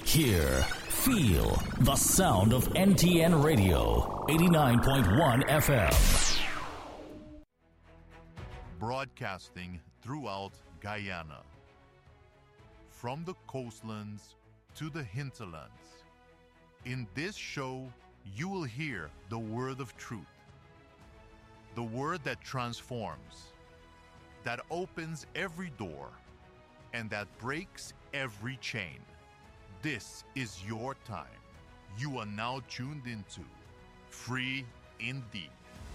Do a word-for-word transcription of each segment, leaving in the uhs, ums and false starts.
Hear, feel the sound of N T N Radio, eighty-nine point one F M. Broadcasting throughout Guyana. From the coastlands to the hinterlands. In this show, you will hear the word of truth. The word that transforms, that opens every door, and that breaks every chain. This is your time. You are now tuned into Free Indeed.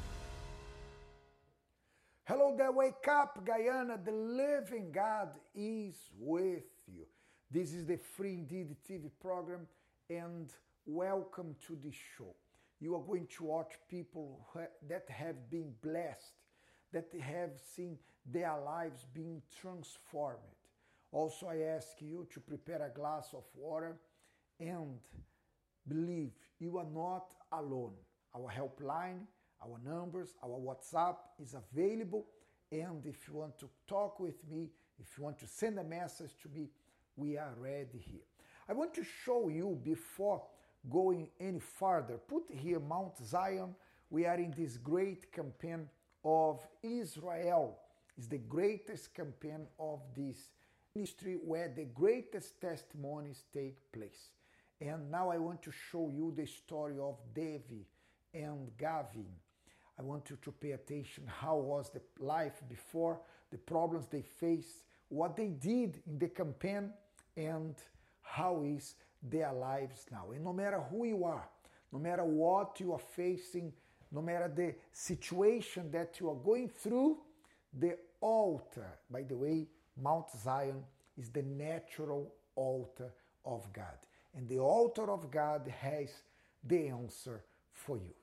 Hello there, wake up, Guyana. The living God is with you. This is the Free Indeed T V program, and welcome to this show. You are going to watch people that have been blessed, that have seen their lives being transformed. Also, I ask you to prepare a glass of water and believe you are not alone. Our helpline, our numbers, our WhatsApp is available. And if you want to talk with me, if you want to send a message to me, we are ready here. I want to show you before going any further. Put here Mount Zion. We are in this great campaign of Israel. It's the greatest campaign of this ministry where the greatest testimonies take place. And now I want to show you the story of Devi and Gavin. I want you to pay attention how was the life before, the problems they faced, what they did in the campaign, and how is their lives now. And no matter who you are, no matter what you are facing, no matter the situation that you are going through, the altar, by the way, Mount Zion is the natural altar of God. And the altar of God has the answer for you.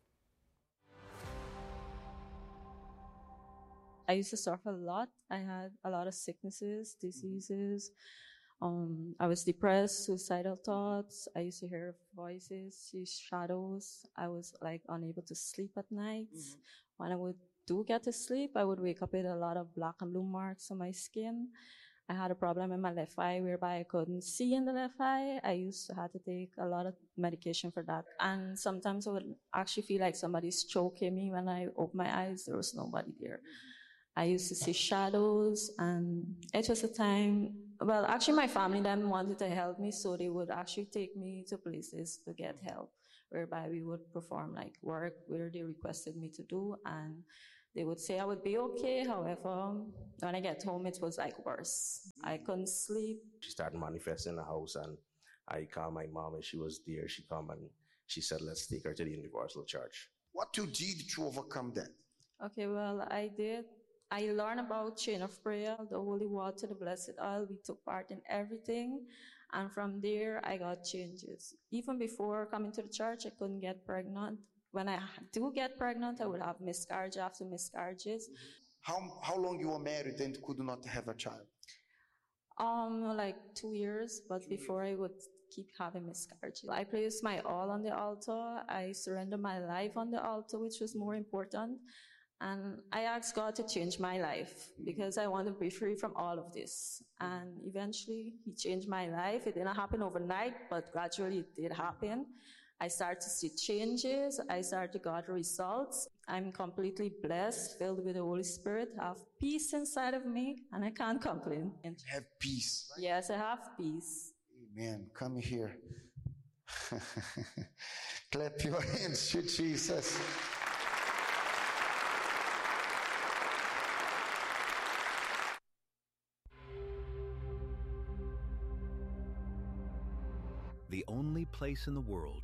I used to suffer a lot. I had a lot of sicknesses, diseases. Um, I was depressed, suicidal thoughts. I used to hear voices, see shadows. I was like unable to sleep at night. Mm-hmm. When I would do get to sleep, I would wake up with a lot of black and blue marks on my skin. I had a problem in my left eye whereby I couldn't see in the left eye. I used to have to take a lot of medication for that. And sometimes I would actually feel like somebody's choking me when I opened my eyes. There was nobody there. I used to see shadows, and it was a time, well, actually my family then wanted to help me, so they would actually take me to places to get help, whereby we would perform like work where they requested me to do, and they would say I would be okay. However, when I get home, it was like worse. I couldn't sleep. She started manifesting in the house, and I called my mom, and she was there. She come and she said, let's take her to the Universal Church. What you did to overcome that? Okay, well, I did. I learned about chain of prayer, the holy water, the blessed oil. We took part in everything. And from there, I got changes. Even before coming to the church, I couldn't get pregnant. When I do get pregnant, I would have miscarriage after miscarriages. How how long you were married and could not have a child? Um, like two years, but two before years. I would keep having miscarriages. I placed my all on the altar. I surrendered my life on the altar, which was more important. And I asked God to change my life because I want to be free from all of this. And eventually, He changed my life. It didn't happen overnight, but gradually it did happen. I started to see changes. I started to get results. I'm completely blessed, filled with the Holy Spirit. I have peace inside of me, and I can't complain. Have peace. Right? Yes, I have peace. Amen. Come here. Clap your hands to Jesus. The only place in the world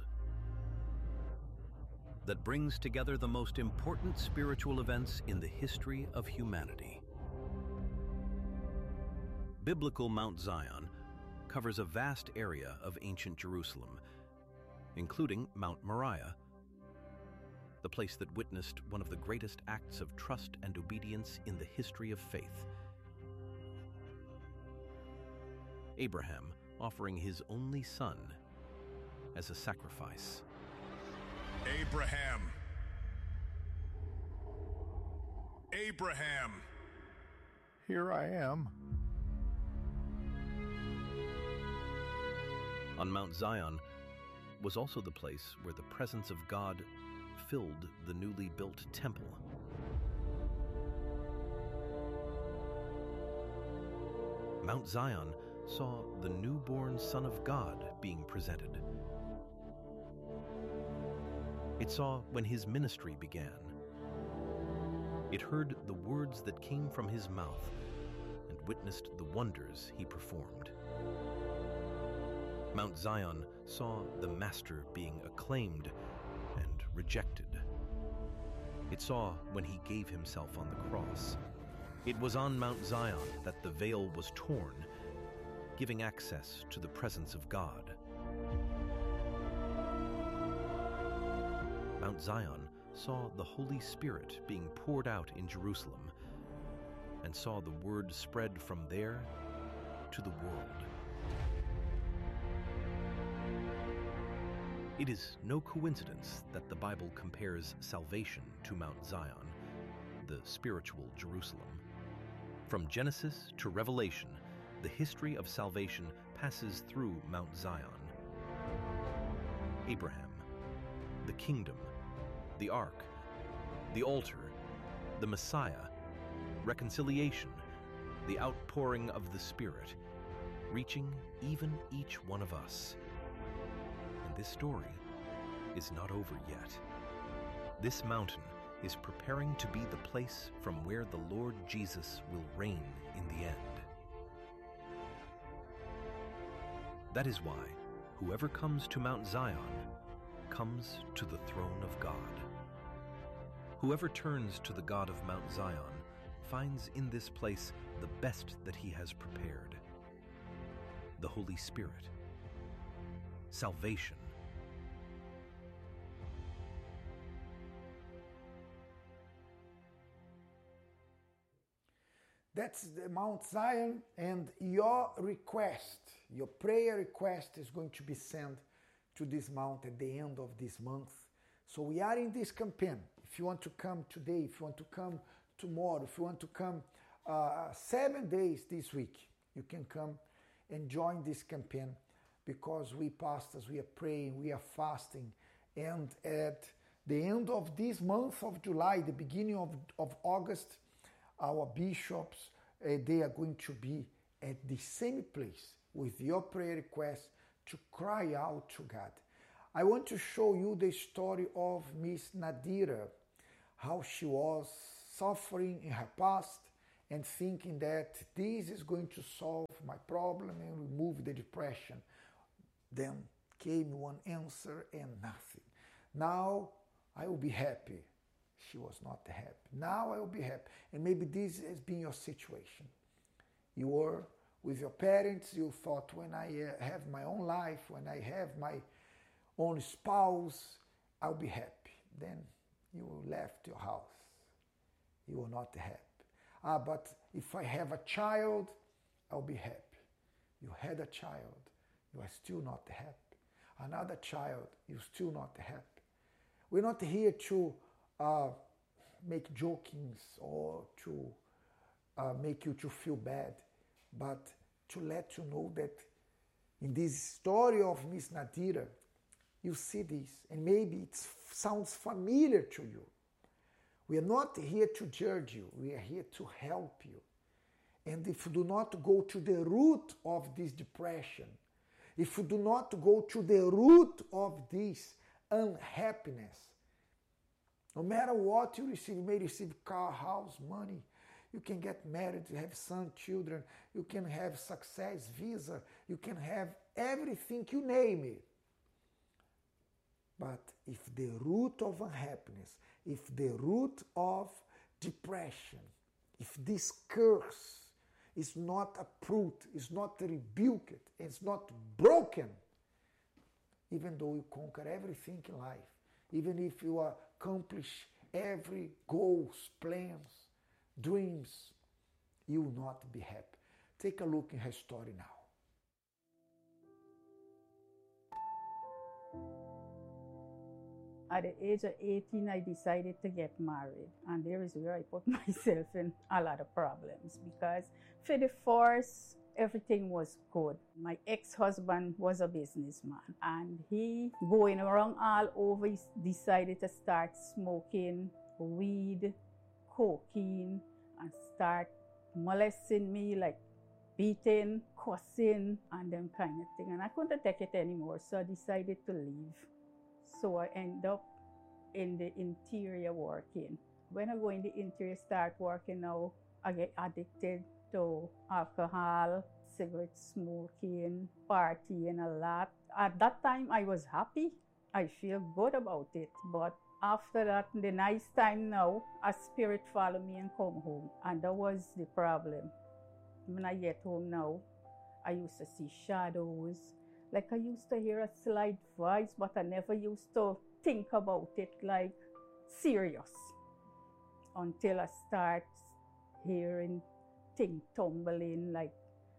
that brings together the most important spiritual events in the history of humanity. Biblical Mount Zion covers a vast area of ancient Jerusalem, including Mount Moriah, the place that witnessed one of the greatest acts of trust and obedience in the history of faith. Abraham offering his only son as a sacrifice. Abraham. Abraham. Here I am. on Mount Zion was also the place where the presence of God filled the newly built temple. Mount Zion saw the newborn Son of God being presented. It saw when his ministry began. It heard the words that came from his mouth and witnessed the wonders he performed. Mount Zion saw the Master being acclaimed and rejected. It saw when he gave himself on the cross. It was on Mount Zion that the veil was torn, giving access to the presence of God. Mount Zion saw the Holy Spirit being poured out in Jerusalem and saw the word spread from there to the world. It is no coincidence that the Bible compares salvation to Mount Zion, the spiritual Jerusalem. From Genesis to Revelation, the history of salvation passes through Mount Zion. Abraham, the kingdom, the ark, the altar, the Messiah, reconciliation, the outpouring of the Spirit, reaching even each one of us. And this story is not over yet. This mountain is preparing to be the place from where the Lord Jesus will reign in the end. That is why whoever comes to Mount Zion comes to the throne of God. Whoever turns to the God of Mount Zion finds in this place the best that he has prepared: the Holy Spirit, salvation. That's the Mount Zion, and your request, your prayer request is going to be sent to this mount at the end of this month. So we are in this campaign. If you want to come today, if you want to come tomorrow, if you want to come uh, seven days this week, you can come and join this campaign, because we pastors, we are praying, we are fasting, and at the end of this month of July, the beginning of, of August, our bishops, uh, they are going to be at the same place with your prayer request to cry out to God. I want to show you the story of Miss Nadira, how she was suffering in her past and thinking that this is going to solve my problem and remove the depression. Then came one answer and nothing. Now I will be happy. She was not happy. Now I will be happy. And maybe this has been your situation. You were with your parents, you thought, when I uh, have my own life, when I have my own spouse, I'll be happy. Then you left your house. You were not happy. Ah, but if I have a child, I'll be happy. You had a child, you are still not happy. Another child, you're still not happy. We're not here to uh, make jokings or to uh, make you to feel bad, but to let you know that in this story of Miss Nadira, you see this, and maybe it sounds familiar to you. We are not here to judge you, we are here to help you. And if you do not go to the root of this depression, if you do not go to the root of this unhappiness, no matter what you receive, you may receive car, house, money, you can get married, you have son, children, you can have success, visa, you can have everything, you name it. But if the root of unhappiness, if the root of depression, if this curse is not uprooted, is not rebuked, it's not broken, even though you conquer everything in life, even if you accomplish every goals, plans, dreams, you will not be happy. Take a look in her story now. At the age of eighteen, I decided to get married, and there is where I put myself in a lot of problems, because for the first everything was good. My ex-husband was a businessman, and he, going around all over, he decided to start smoking weed, cocaine, and start molesting me, like beating, cussing, and them kind of thing. And I couldn't take it anymore, so I decided to leave. So I end up in the interior working. When I go in the interior, start working now, I get addicted to alcohol, cigarette smoking, partying a lot. At that time, I was happy. I feel good about it. But after that, the nice time now, a spirit follow me and come home. And that was the problem. When I get home now, I used to see shadows. Like I used to hear a slight voice, but I never used to think about it like serious. Until I start hearing things tumbling, like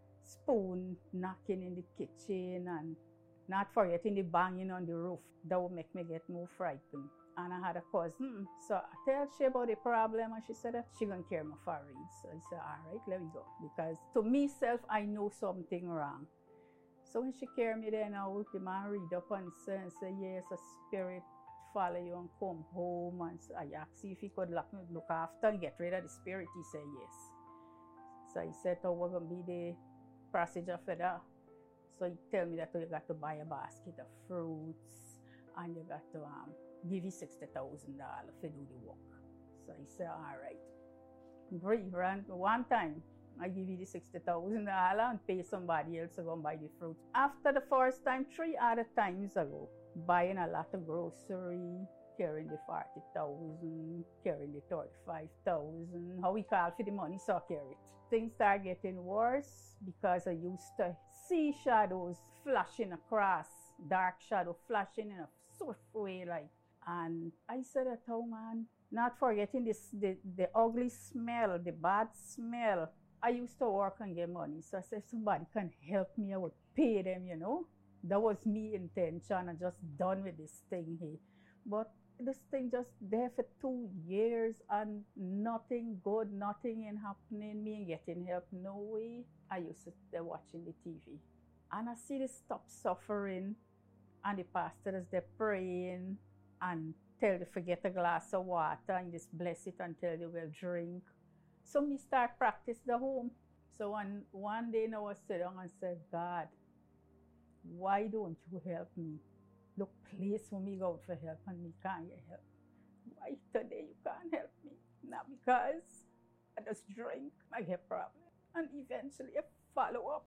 spoon knocking in the kitchen, and not forgetting the banging on the roof. That would make me get more frightened. And I had a cousin, so I tell she about the problem, and she said that she gonna carry me for a read. So I said, all right, let me go. Because to me self, I know something wrong. So when she carried me there now, the man read up and say, and say, yes, a spirit follow you and come home. And so I asked if he could look, look after and get rid of the spirit. He said yes. So he said, oh, what gonna be the procedure for that? So he tell me that oh, you got to buy a basket of fruits, and you got to um, give you sixty thousand dollars to do the work. So he said, all right. Great, ran one time. I give you the sixty thousand dollars and pay somebody else to go and buy the fruit. After the first time, three other times ago, buying a lot of grocery, carrying the forty thousand, carrying the thirty-five thousand, how we call for the money, so I carry it. Things start getting worse because I used to see shadows flashing across, dark shadow flashing in a swift way, like. And I said, oh man, not forgetting this, the, the ugly smell, the bad smell. I used to work and get money, so I said, somebody can help me, I would pay them, you know. That was me intention. I just done with this thing here. But this thing just there for two years and nothing good, nothing ain't happening, me ain't getting help, no way. I used to stay watching the T V. And I see this stop suffering, and the pastors, they're praying and tell you forget a glass of water and just bless it and tell you will drink. So me start practice the home. So one, one day now I sit down and said, God, why don't you help me? The place for me go out for help and me can't get help. Why today you can't help me? Not because I just drink, I get problem. And eventually I follow up.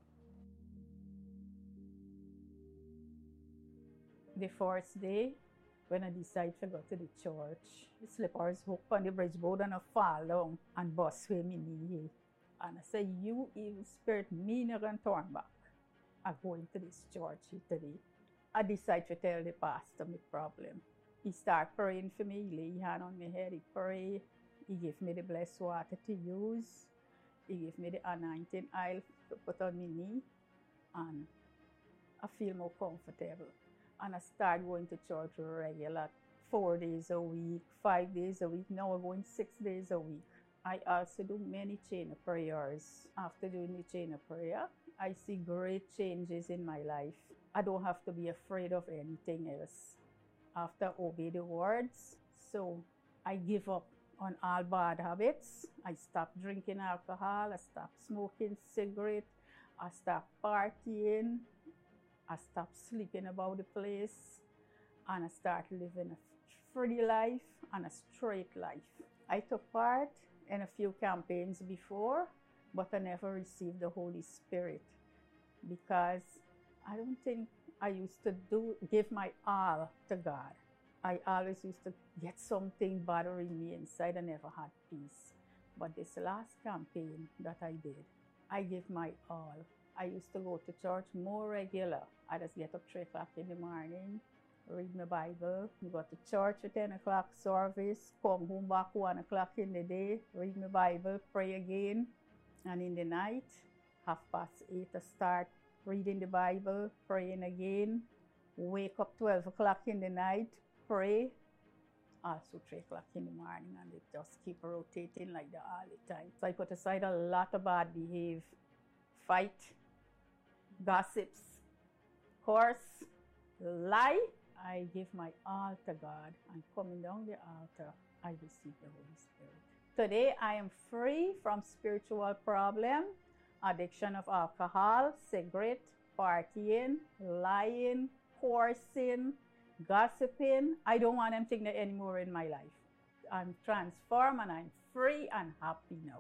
The first day, when I decided to go to the church, the slippers hook on the bridge board and I fall down and bust with me knee. And I said, you evil spirit, me not gonna turn back. I'm going to this church today. I decided to tell the pastor my problem. He started praying for me. He lay his hand on my head, he prayed. He gave me the blessed water to use. He gave me the anointing oil to put on my knee. And I feel more comfortable. And I started going to church regular, four days a week, five days a week. Now I'm going six days a week. I also do many chain of prayers. After doing the chain of prayer, I see great changes in my life. I don't have to be afraid of anything else. After I obey the words, so I give up on all bad habits. I stop drinking alcohol. I stop smoking cigarette. I stop partying. I stop sleeping about the place. And I start living a free life and a straight life. I took part in a few campaigns before, but I never received the Holy Spirit because I don't think I used to do give my all to God. I always used to get something bothering me inside. I never had peace. But this last campaign that I did, I gave my all. I used to go to church more regular. I just get up three o'clock in the morning, read my Bible, go to church at ten o'clock service, come home back one o'clock in the day, read my Bible, pray again. And in the night, half past eight, I start reading the Bible, praying again, wake up twelve o'clock in the night, pray, also three o'clock in the morning, and it just keep rotating like that all the time. So I put aside a lot of bad behavior fight, gossips, curse, lie, I give my all to God, and coming down the altar, I receive the Holy Spirit. Today, I am free from spiritual problem, addiction of alcohol, cigarette, partying, lying, cursing, gossiping. I don't want anything anymore in my life. I'm transformed and I'm free and happy now.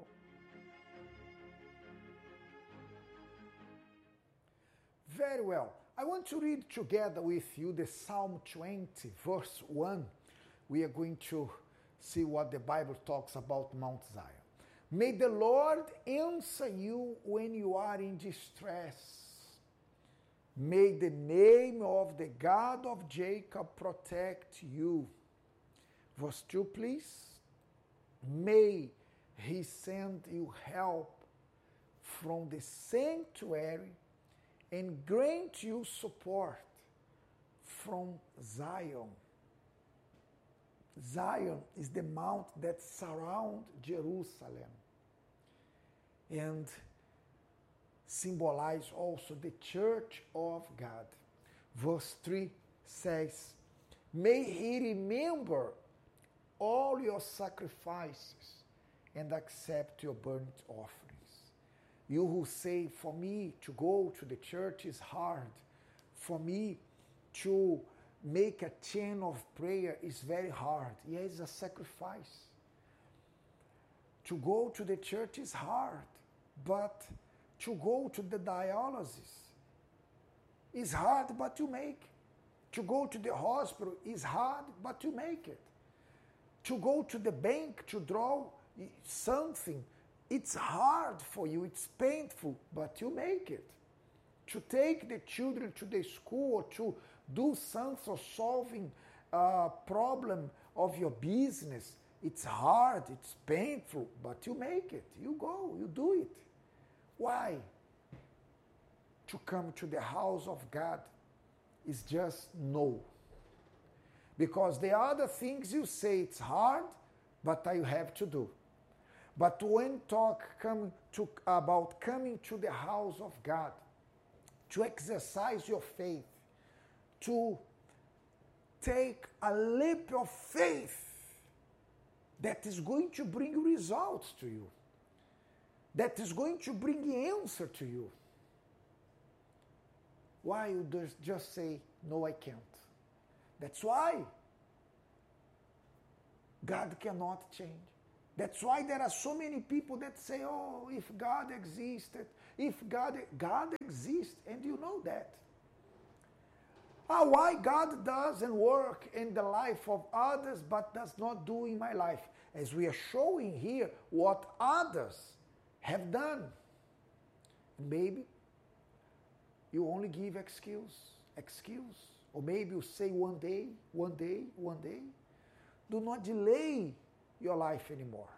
Very well. I want to read together with you the Psalm twenty, verse one. We are going to see what the Bible talks about Mount Zion. May the Lord answer you when you are in distress. May the name of the God of Jacob protect you. Verse two, please. May he send you help from the sanctuary and grant you support from Zion. Zion is the mount that surrounds Jerusalem and symbolize also the church of God. Verse three says, may he remember all your sacrifices and accept your burnt offerings. You who say, for me to go to the church is hard, for me to make a chain of prayer is very hard. Yeah, it's a sacrifice. To go to the church is hard, but to go to the dialysis is hard, but you make. To go to the hospital is hard, but you make it. To go to the bank to draw something, it's hard for you, it's painful, but you make it. To take the children to the school or to do something or solving a problem of your business, it's hard, it's painful, but you make it. You go, you do it. Why? To come to the house of God is just no. Because the other things you say it's hard, but I have to do. But when talk come to, about coming to the house of God, to exercise your faith, to take a leap of faith that is going to bring results to you, that is going to bring answer to you. Why you just say, no, I can't? That's why God cannot change. That's why there are so many people that say, oh, if God existed, if God, God exists, and you know that. Ah, why God doesn't work in the life of others but does not do in my life? As we are showing here what others have done. Maybe you only give excuse, excuse. Or maybe you say one day, one day, one day. Do not delay your life anymore.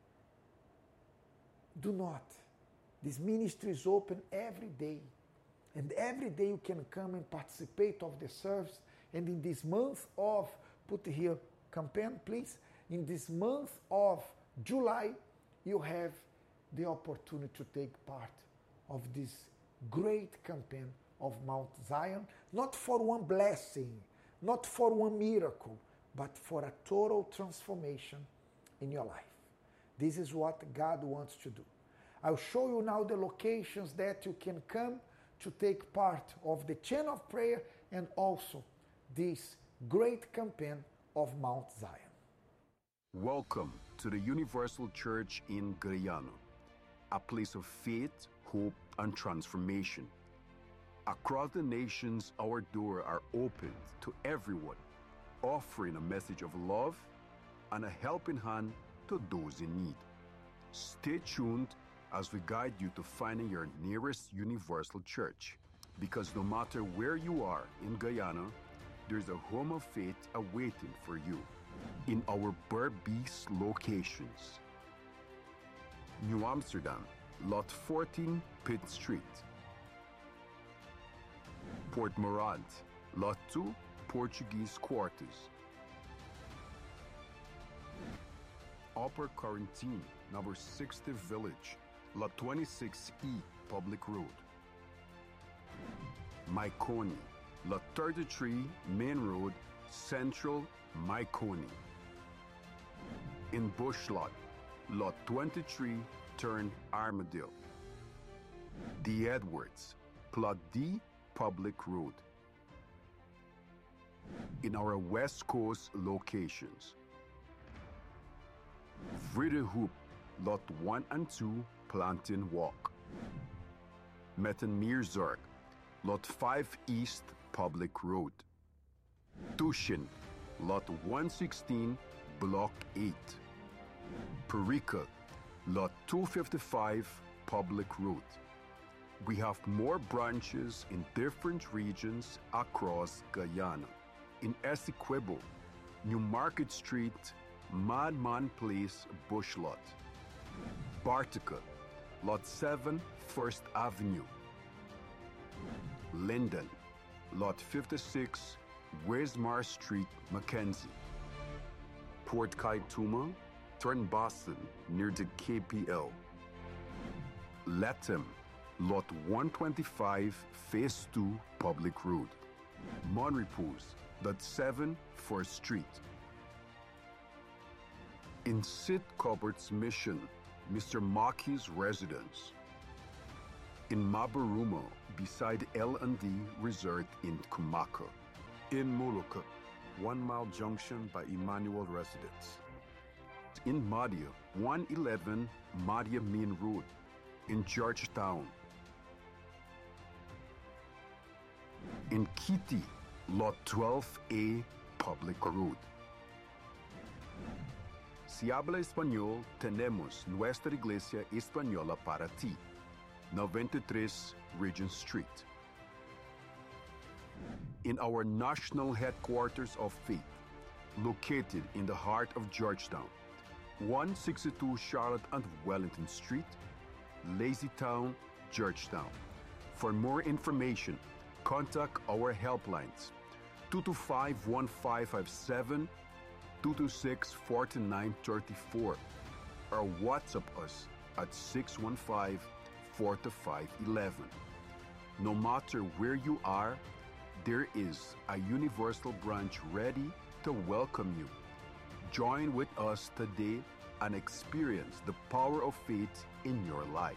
Do not. This ministry is open every day. And every day you can come and participate of the service. And in this month of, put here, campaign, please. In this month of July, you have the opportunity to take part of this great campaign of Mount Zion. Not for one blessing, not for one miracle, but for a total transformation in your life. This is what God wants to do. I'll show you now the locations that you can come to take part of the chain of prayer and also this great campaign of Mount Zion. Welcome to the Universal Church in Guyana, a place of faith, hope, and transformation. Across the nations, our doors are opened to everyone, offering a message of love and a helping hand to those in need. Stay tuned as we guide you to finding your nearest Universal Church, because no matter where you are in Guyana, there's a home of faith awaiting for you in our Berbice locations. New Amsterdam, Lot fourteen, Pitt Street. Port Morant, Lot two, Portuguese Quarters. Upper Quarantine, number sixty Village, Lot twenty-six E, Public Road. Maikoni, Lot thirty-three, Main Road, Central, Maikoni. In Bushlot, Lot twenty-three, turn Armadale. The Edwards, Plot D, Public Road. In our West Coast locations, Vridehoop, Lot one and two, Plantain Walk. Mettenmeerzorg, Lot five East, Public Road. Tushin, Lot one sixteen, Block eight. Perica, Lot two fifty-five, Public Road. We have more branches in different regions across Guyana. In Essequibo, New Market Street, Madman Place, Bushlot. Bartica, Lot seven, First Avenue. Linden, Lot fifty-six, Wismar Street, Mackenzie. Port Kaituma, turn Boston near the K P L. Latham, Lot one twenty-five, Phase two, Public Road. Monrepose, Lot seven, First Street. In Sid Cupboard's Mission, Mister Maki's residence. In Mabarumo, beside L and D Resort in Kumaka. In Molucca, One Mile Junction by Emmanuel Residence. In Madia, one eleven Madia Main Road. In Georgetown. In Kitty, Lot twelve A, Public Road. Si habla español, tenemos nuestra iglesia española para ti. noventa y tres Regent Street. In our national headquarters of faith, located in the heart of Georgetown, one sixty-two Charlotte and Wellington Street, Lazytown, Georgetown. For more information, contact our helplines two two five, one five five seven, two two six, four nine three four or WhatsApp us at six one five, four five one one. No matter where you are, there is a universal branch ready to welcome you. Join with us today and experience the power of faith in your life.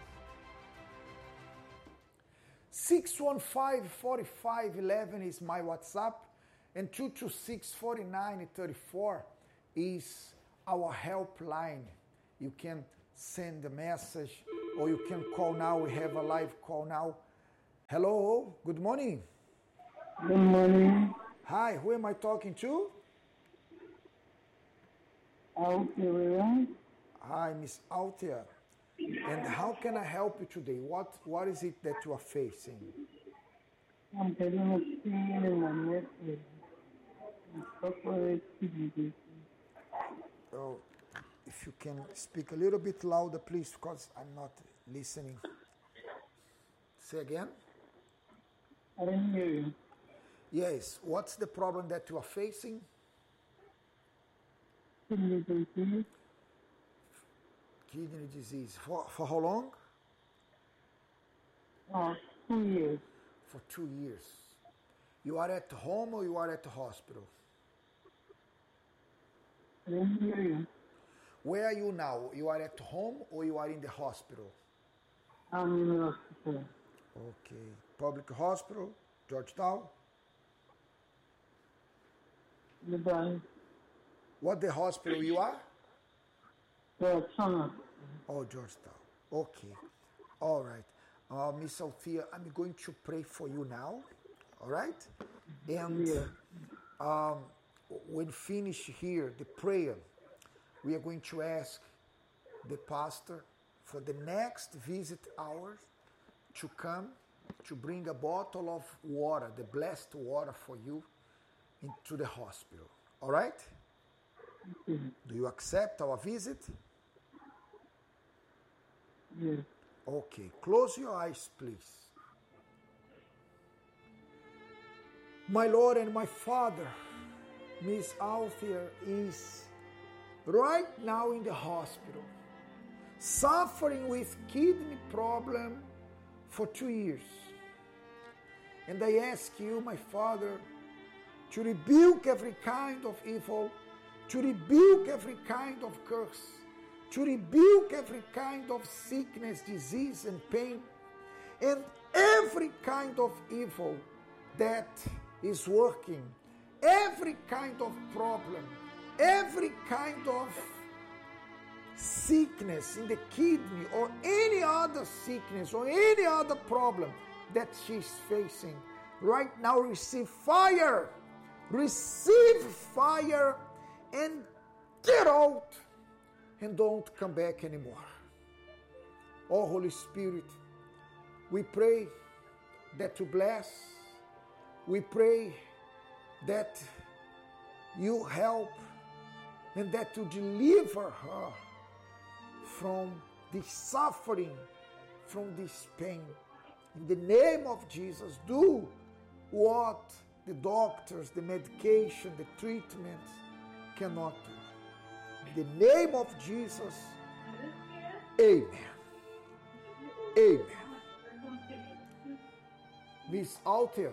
six one five, four five one one is my WhatsApp, and two two six, four nine three four is our helpline. You can send a message or you can call now. We have a live call now. Hello, good morning. Good morning. Hi, who am I talking to? Althea. Hi, Miss Althea. And how can I help you today? What What is it that you are facing? I'm getting a pain in my neck. Oh, if you can speak a little bit louder, please, because I'm not listening. Say again? I didn't hear you. Yes, what's the problem that you are facing? Kidney disease. Kidney disease. For, for how long? Uh, two years. For two years. You are at home or you are at the hospital? I didn't hear you. Where are you now? You are at home or you are in the hospital? I'm in the hospital. Okay. Public hospital, Georgetown? Goodbye. What the hospital you are? Georgetown. Oh, Georgetown. Okay. All right. Uh, Miss Althea, I'm going to pray for you now. All right? And Yeah. um, when finish here, the prayer, we are going to ask the pastor for the next visit hours to come to bring a bottle of water, the blessed water for you, into the hospital. All right? Mhm. Do you accept our visit? Yes. Okay. Close your eyes, please. My Lord and my Father, Miss Althea is right now in the hospital, suffering with kidney problem for two years. And I ask you, my Father, to rebuke every kind of evil, to rebuke every kind of curse, to rebuke every kind of sickness, disease, and pain, and every kind of evil that is working, every kind of problem, every kind of sickness in the kidney or any other sickness or any other problem that she's facing. Right now, receive fire. Receive fire and get out and don't come back anymore. Oh, Holy Spirit, we pray that you bless. We pray that you help and that you deliver her from this suffering, from this pain. In the name of Jesus, do what the doctors, the medication, the treatments cannot do. In the name of Jesus, amen. Amen. Miss Althea,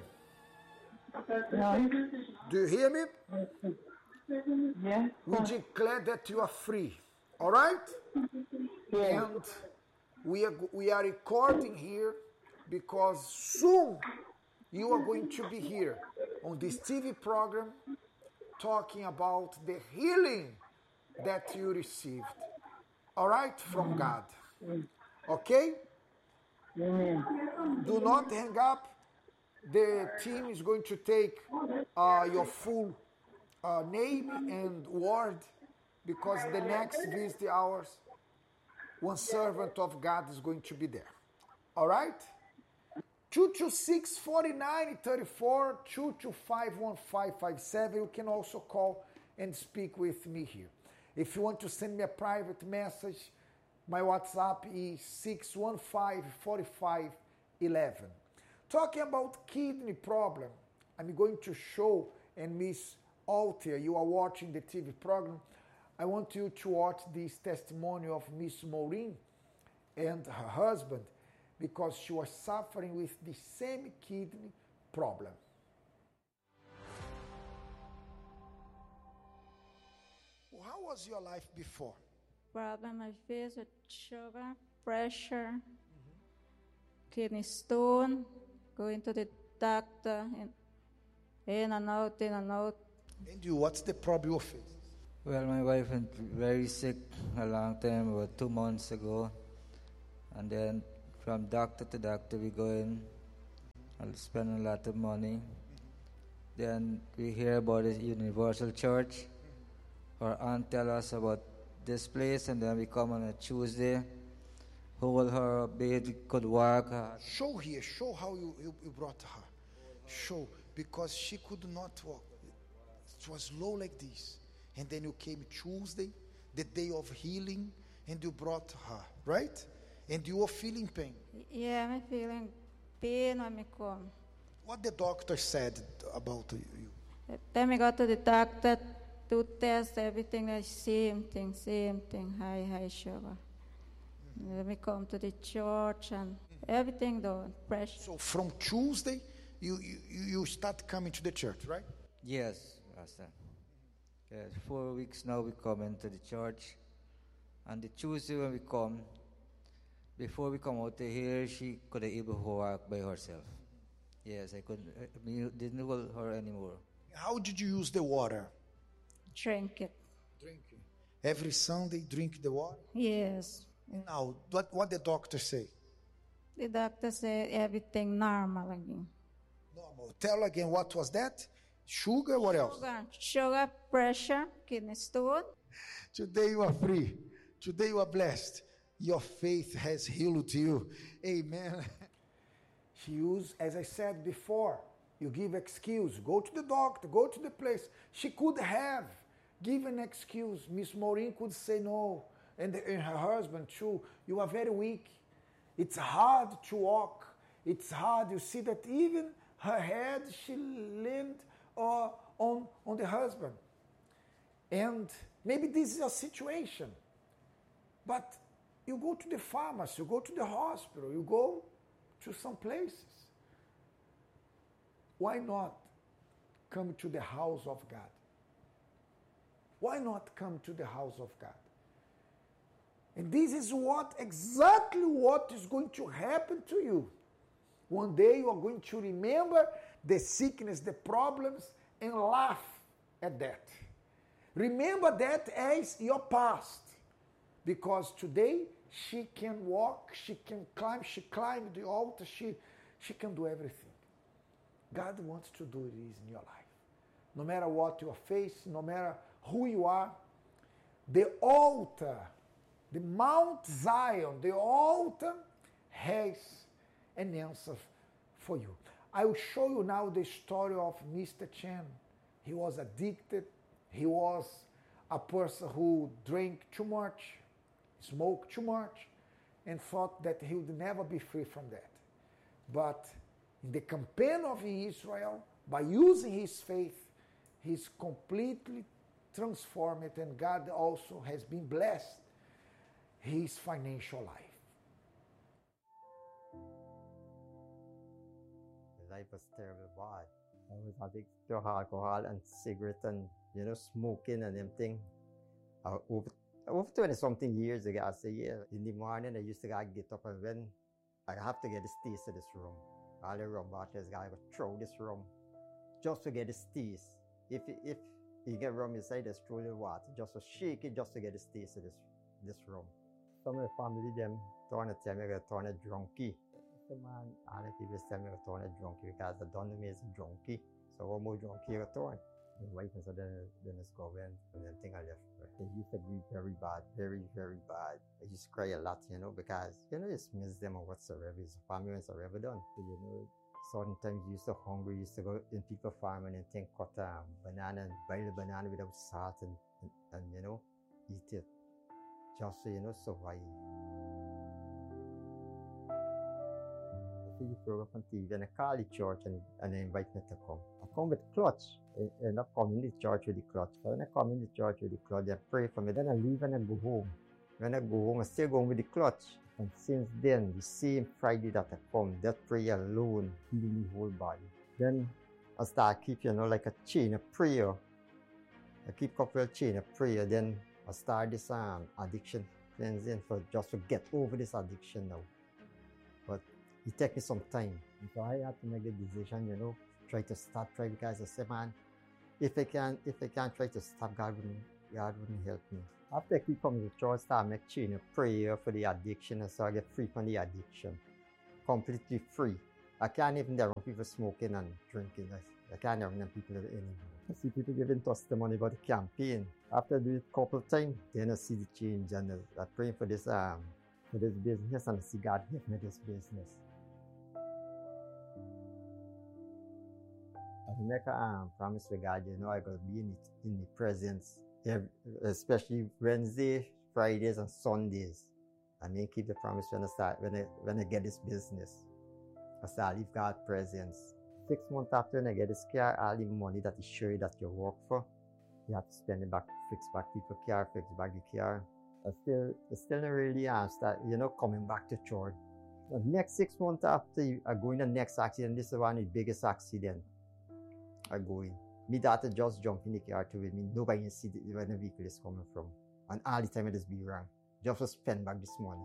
do you hear me? Yes. We declare that you are free. All right? Yes. And we are, we are recording here because soon you are going to be here on this T V program talking about the healing that you received. All right? From God. Okay? Amen. Do not hang up. The team is going to take uh, your full uh, name and word, because the next visit hours, one servant of God is going to be there. All right? two two six, four nine three four, two two five, one five five seven. You can also call and speak with me here. If you want to send me a private message, my WhatsApp is six one five, four five one one. Talking about kidney problem, I'm going to show, and Miss Althea, you are watching the T V program, I want you to watch this testimony of Miss Maureen and her husband, because she was suffering with the same kidney problem. How was your life before? Problem I face with sugar, pressure, mm-hmm. kidney stone, going to the doctor, and in and out, in and out. And you, what's the problem you face? Well, my wife went very sick a long time, about two months ago. And then from doctor to doctor we go in. I'll spend a lot of money. Then we hear about the Universal Church. Our aunt tell us about this place, and then we come on a Tuesday. Hold her baby could walk. Show here, show how you, you, you brought her. Show, because she could not walk. It was low like this. And then you came Tuesday, the day of healing, and you brought her, right? And you were feeling pain. Yeah, I'm feeling pain when I come. What the doctor said about you? Then we got to the doctor to test everything, the same thing, same thing, high, high sugar. Mm-hmm. Then we come to the church and mm-hmm. everything though, pressure. So from Tuesday, you, you, you start coming to the church, right? Yes, Pastor. Yes, four weeks now we come into the church. And the Tuesday when we come, before we come out here, she couldn't even walk by herself. Yes, I couldn't, I didn't hold her anymore. How did you use the water? Drink it. Drink it. Every Sunday, drink the water? Yes. Now, what what the doctor say? The doctor said everything normal again. Normal. Tell again, what was that? Sugar, what else? Sugar, sugar, pressure, kidney stone. Today you are free. Today you are blessed. Your faith has healed you. Amen. She used, as I said before, you give excuse. Go to the doctor, go to the place. She could have given excuse. Miss Maureen could say no. And, and her husband too. You are very weak. It's hard to walk. It's hard. You see that even her head, she leaned uh, on, on the husband. And maybe this is a situation. But you go to the pharmacy, you go to the hospital, you go to some places. Why not come to the house of God? Why not come to the house of God? And this is what exactly what is going to happen to you. One day you are going to remember the sickness, the problems, and laugh at that. Remember that as your past. Because today she can walk, she can climb, she climbed the altar, she, she can do everything. God wants to do this in your life. No matter what you are facing, no matter who you are, the altar, the Mount Zion, the altar has an answer for you. I will show you now the story of Mister Chen. He was addicted. He was a person who drank too much, smoked too much, and thought that he would never be free from that. But in the campaign of Israel, by using his faith, he's completely transformed, and God also has been blessed his financial life. Life was terrible bad. I was addicted to alcohol and cigarette and, you know, smoking and everything. Uh, over, over twenty something years ago, I say, yeah, in the morning I used to gotta get up, and when I have to get this taste of this rum. All the rum bottles, I gotta throw this rum just to get this taste. If if you get rum inside, just throw the water, just to shake it, just to get this taste of this this rum. Some of the family, them, trying to tell me I'm turn a drunkie. So man, all the people tell me I'm turn a drunkie because they don't know me as a drunkie. So what more drunkie I turn? My wife and so then, then it's going, and then thing I left. They used to be very bad, very, very bad. I used to cry a lot, you know, because, you know, it's miss them or whatsoever. It's family whatsoever done. So, you know, sometimes you used to hungry, used to go in people farm and think cut um, banana and boil the banana without salt and, and, and, you know, eat it. Just so, you know, survive. I see the program on T V and I call the church and, and they invite me to come. I come with clutch. I end up coming to the church with the clutch. So when I come in the church with the clutch, they pray for me. Then I leave and I go home. When I go home, I still go with the clutch. And since then, the same Friday that I come, that prayer alone healed the whole body. Then I start keep, you know, like a chain of prayer. I keep a couple of chain of prayer. Then I start this um, addiction cleansing for just to get over this addiction now. But it takes me some time. So I had to make the decision, you know, try to stop, try because I said, man, if I can, if I can't try to stop, God wouldn't, God wouldn't help me. After I keep coming to church, I start make chain of prayer for the addiction, and so I get free from the addiction, completely free. I can't even there people smoking and drinking. I, I can't even people anymore. I see people giving testimony about the campaign. After I do it a couple of times, then I see the change, and I, I pray for this um for this business, and I see God give me this business. I make a um, promise with God, you know, I gotta be in it, in the presence, every, especially Wednesday, Fridays, and Sundays. I mean, keep the promise when I start, when I when I get this business. I start leave God presence. Six months after when I get this car, all the money that is sure that you work for, you have to spend it back, fix back people's car, fix back the car. I still, I still not really um, start, you know, coming back to church. The next six months after I go in the next accident, this is one of the biggest accident. I go in. Me daughter just jump in the car to with me. Nobody can see the, where the vehicle is coming from. And all the time it just be wrong. Just to spend back this money.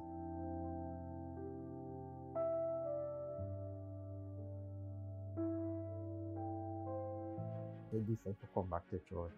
They decide to come back to church.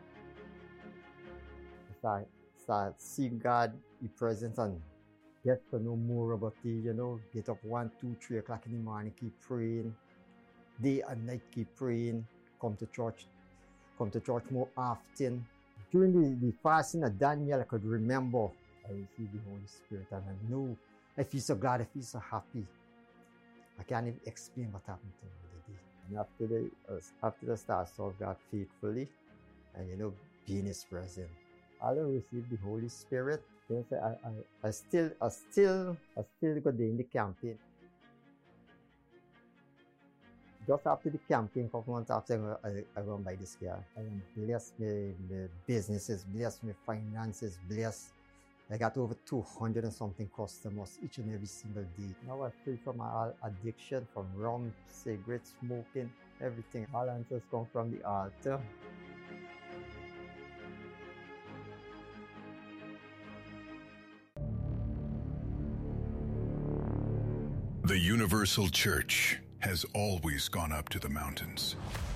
I start, start seeing God, His presence, and get to know more about it, you know. Get up one, two, three o'clock in the morning, keep praying. Day and night keep praying, come to church, come to church more often. During the, the fasting of Daniel, I could remember I received the Holy Spirit, and I know, I feel so glad, I feel so happy. I can't even explain what happened to me today. And after the, uh, after the start, serve God faithfully, and you know, be in His presence. I received the Holy Spirit. Then I, I, I still, I still, I still go there in the campaign. Just after the campaign, a couple months after, I, I go and buy this car. I am blessed, my, my business is blessed, my finances blessed. I got over two hundred and something customers each and every single day. Now I'm free from all addiction, from rum, cigarettes, smoking, everything. All answers come from the altar. The Universal Church has always gone up to the mountains.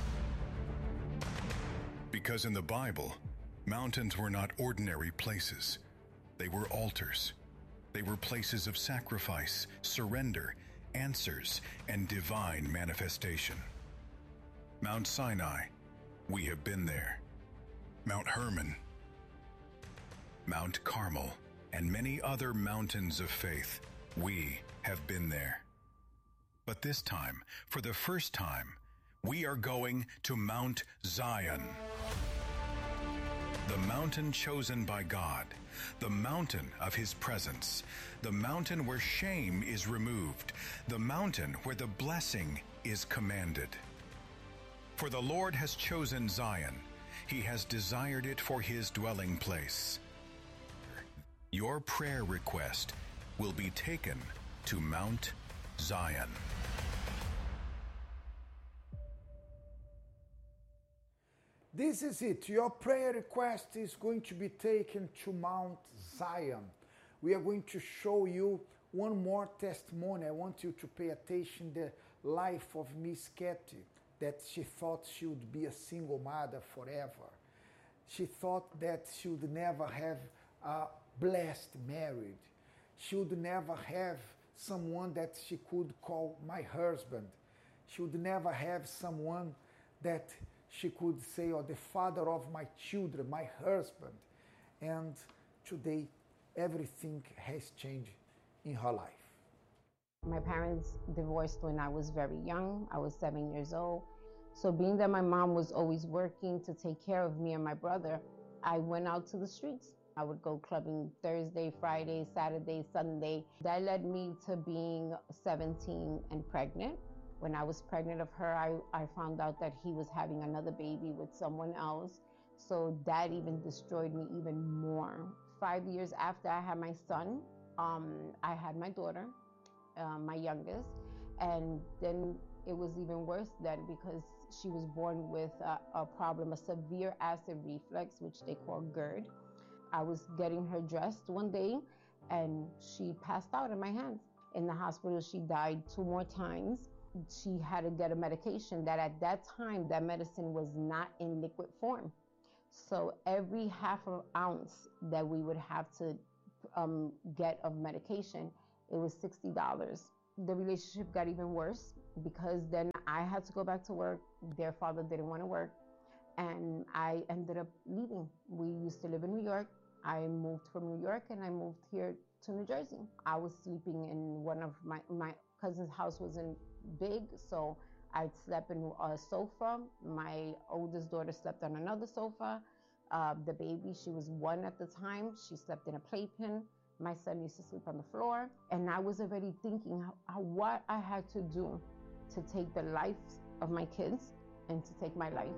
Because in the Bible, mountains were not ordinary places. They were altars. They were places of sacrifice, surrender, answers, and divine manifestation. Mount Sinai, we have been there. Mount Hermon, Mount Carmel, and many other mountains of faith, we have been there. But this time, for the first time, we are going to Mount Zion. The mountain chosen by God, the mountain of His presence, the mountain where shame is removed, the mountain where the blessing is commanded. For the Lord has chosen Zion. He has desired it for His dwelling place. Your prayer request will be taken to Mount Zion. This is it. Your prayer request is going to be taken to Mount Zion. We are going to show you one more testimony. I want you to pay attention to the life of Miss Katie, that she thought she would be a single mother forever. She thought that she would never have a blessed marriage. She would never have someone that she could call my husband. She would never have someone that she could say, or the father of my children, my husband. And today, everything has changed in her life. My parents divorced when I was very young. I was seven years old. So being that my mom was always working to take care of me and my brother, I went out to the streets. I would go clubbing Thursday, Friday, Saturday, Sunday. That led me to being seventeen and pregnant. When I was pregnant of her, I, I found out that he was having another baby with someone else. So that even destroyed me even more. Five years after I had my son, um, I had my daughter, uh, my youngest. And then it was even worse then because she was born with a, a problem, a severe acid reflux, which they call GERD. I was getting her dressed one day and she passed out in my hands. In the hospital, she died two more times. She had to get a medication that at that time, that medicine was not in liquid form. So every half an ounce that we would have to um, get of medication, it was sixty dollars. The relationship got even worse because then I had to go back to work. Their father didn't want to work. And I ended up leaving. We used to live in New York. I moved from New York and I moved here to New Jersey. I was sleeping in one of my, my cousin's house wasn't big, so I slept in a sofa. My oldest daughter slept on another sofa. Uh, the baby, she was one at the time. She slept in a playpen. My son used to sleep on the floor. And I was already thinking how, how, what I had to do to take the lives of my kids and to take my life.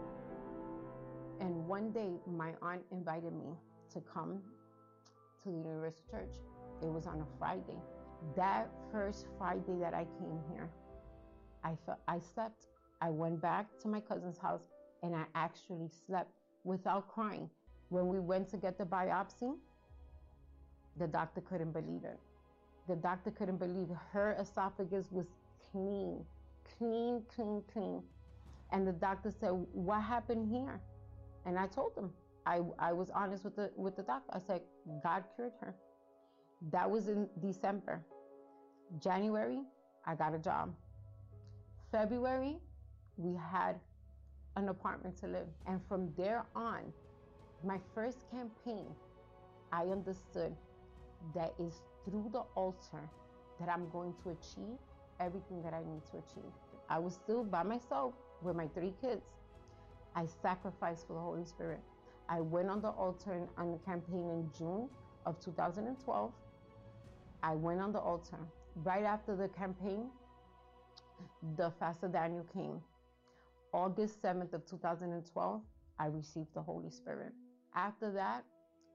And one day, my aunt invited me to come to the Universal Church. It was on a Friday. That first Friday that I came here, I felt, I slept. I went back to my cousin's house and I actually slept without crying. When we went to get the biopsy, the doctor couldn't believe it. The doctor couldn't believe her esophagus was clean, clean, clean, clean. And the doctor said, "What happened here?" And I told him, I, I was honest with the, with the doctor. I said, God cured her. That was in December. January, I got a job. February, we had an apartment to live. And from there on, my first campaign, I understood that it's through the altar that I'm going to achieve everything that I need to achieve. I was still by myself with my three kids. I sacrificed for the Holy Spirit. I went on the altar on the campaign in June of two thousand twelve. I went on the altar. Right after the campaign, the Fast of Daniel came. August seventh of two thousand twelve, I received the Holy Spirit. After that,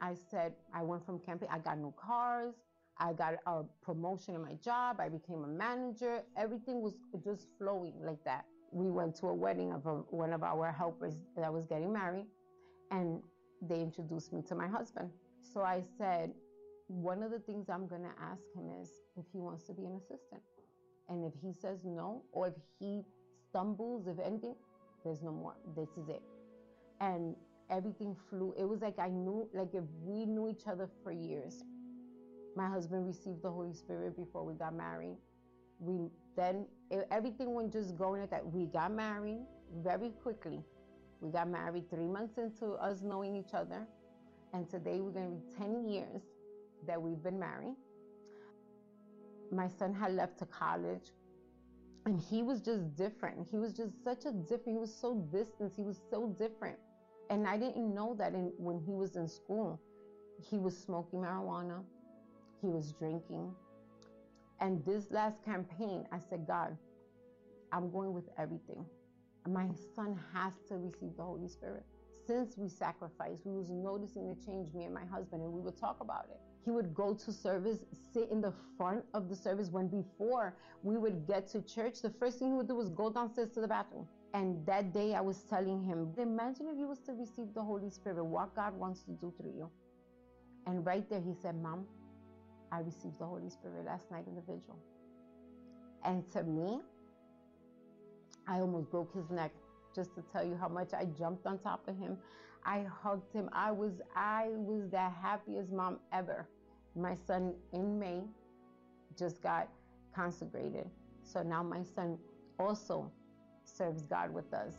I said, I went from camping, I got new cars, I got a promotion in my job, I became a manager. Everything was just flowing like that. We went to a wedding of a, one of our helpers that was getting married, and they introduced me to my husband. So I said, one of the things I'm going to ask him is if he wants to be an assistant. And if he says no, or if he stumbles, if anything, there's no more. This is it. And everything flew. It was like I knew, like if we knew each other for years. My husband received the Holy Spirit before we got married. We then, it, everything went just going like that. We got married very quickly. We got married three months into us knowing each other. And today we're going to be ten years that we've been married. My son had left to college, and he was just different. He was just such a different, he was so distant, he was so different. And I didn't know that in, when he was in school. He was smoking marijuana, he was drinking. And this last campaign, I said, God, I'm going with everything. My son has to receive the Holy Spirit. Since we sacrificed, we was noticing the change, me and my husband, and we would talk about it. He would go to service, sit in the front of the service, when before we would get to church, the first thing he would do was go downstairs to the bathroom. And that day I was telling him, imagine if you was to receive the Holy Spirit, what God wants to do through you. And right there he said, Mom, I received the Holy Spirit last night in the vigil. And to me, I almost broke his neck, just to tell you how much I jumped on top of him. I hugged him. I was, I was the happiest mom ever. My son in May just got consecrated. So now my son also serves God with us.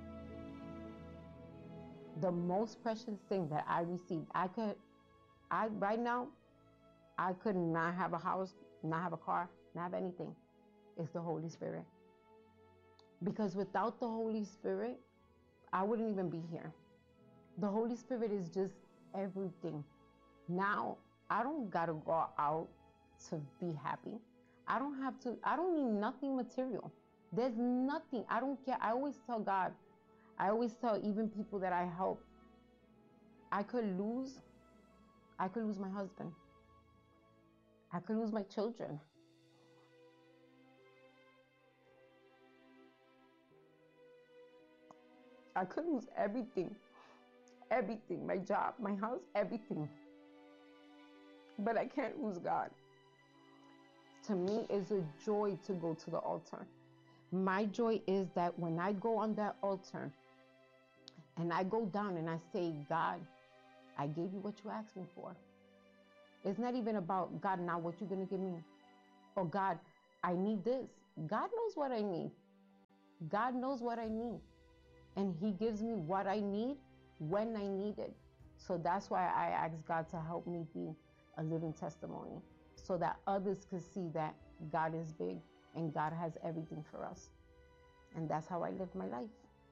The most precious thing that I received, I could, I right now, I could not have a house, not have a car, not have anything. It's the Holy Spirit. Because without the Holy Spirit, I wouldn't even be here. The Holy Spirit is just everything. Now, I don't gotta go out to be happy. I don't have to, I don't need nothing material. There's nothing, I don't care. I always tell God, I always tell even people that I help, I could lose, I could lose my husband. I could lose my children. I could lose everything, everything, my job, my house, everything. But I can't lose God. To me, it's a joy to go to the altar. My joy is that when I go on that altar and I go down and I say, God, I gave you what you asked me for. It's not even about, God, now what you gonna give me? Or God, I need this. God knows what I need. God knows what I need. And he gives me what I need when I need it. So that's why I ask God to help me be a living testimony, so that others could see that God is big and God has everything for us. And that's how I live my life.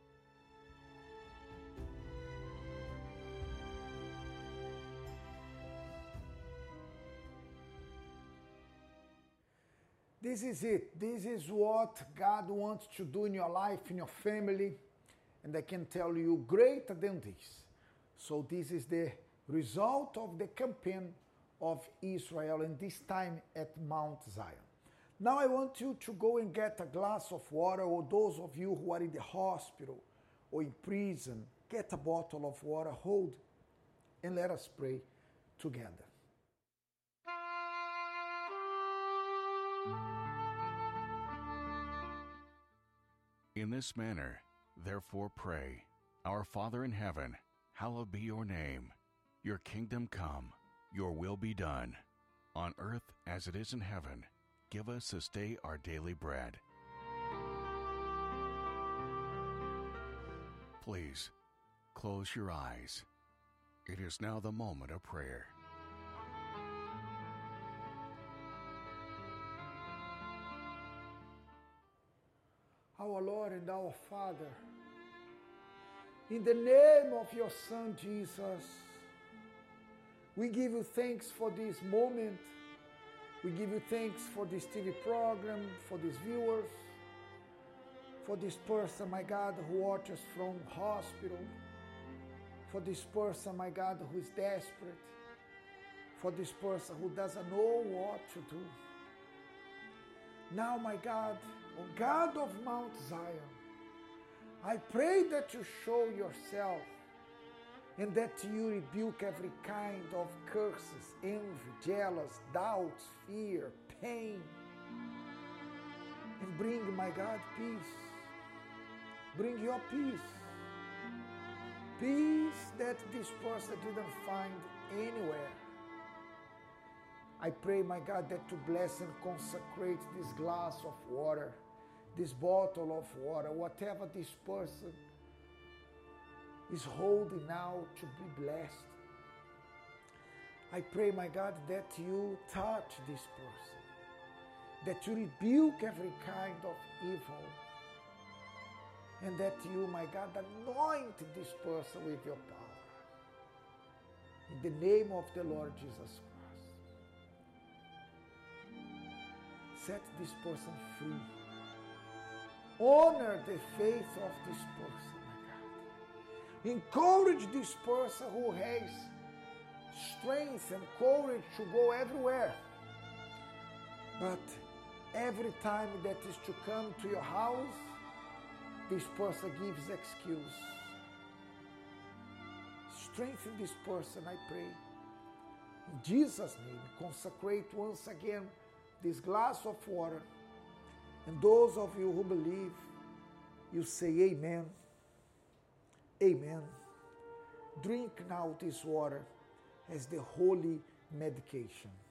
This is it. This is what God wants to do in your life, in your family. And I can tell you greater than this. So this is the result of the campaign of Israel, and this time at Mount Zion. Now I want you to go and get a glass of water, or those of you who are in the hospital or in prison, get a bottle of water, hold, and let us pray together. In this manner, therefore pray, Our Father in heaven, hallowed be your name. Your kingdom come, your will be done. On earth as it is in heaven, give us this day our daily bread. Please, close your eyes. It is now the moment of prayer. Our Lord and our Father, in the name of your Son Jesus, we give you thanks for this moment. We give you thanks for this T V program, for these viewers, for this person, my God, who watches from hospital, For this person, my God, who is desperate. For this person who doesn't know what to do. Now, my God, O God of Mount Zion, I pray that you show yourself and that you rebuke every kind of curses, envy, jealous, doubts, fear, pain, and bring, my God, peace. Bring your peace. Peace that this person didn't find anywhere. I pray, my God, that to bless and consecrate this glass of water, this bottle of water, whatever this person is holding now to be blessed. I pray, my God, that you touch this person, that you rebuke every kind of evil, and that you, my God, anoint this person with your power. In the name of the Lord Jesus Christ. Set this person free. Honor the faith of this person, my God. Encourage this person who has strength and courage to go everywhere. But every time that is to come to your house, this person gives excuse. Strengthen this person, I pray. In Jesus' name, consecrate once again this glass of water. And those of you who believe, you say amen. Amen. Drink now this water as the holy medication.